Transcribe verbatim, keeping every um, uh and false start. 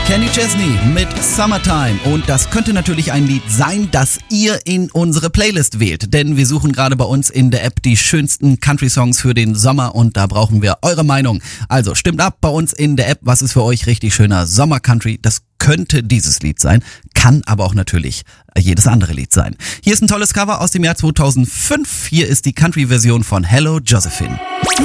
Kenny Chesney mit Summertime. Und das könnte natürlich ein Lied sein, das ihr in unsere Playlist wählt. Denn wir suchen gerade bei uns in der App die schönsten Country-Songs für den Sommer und da brauchen wir eure Meinung. Also stimmt ab bei uns in der App, was ist für euch richtig schöner Sommer-Country. Das könnte dieses Lied sein, kann aber auch natürlich jedes andere Lied sein. Hier ist ein tolles Cover aus dem Jahr zweitausendfünf. Hier ist die Country-Version von Hello Josephine.